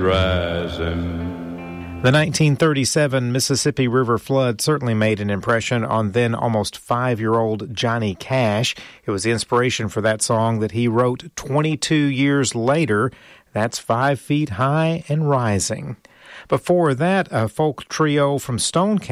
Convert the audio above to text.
The 1937 Mississippi River flood certainly made an impression on then almost 5-year-old Johnny Cash. It was the inspiration for that song that he wrote 22 years later. That's 5 Feet High and Rising. Before that, a folk trio from Stone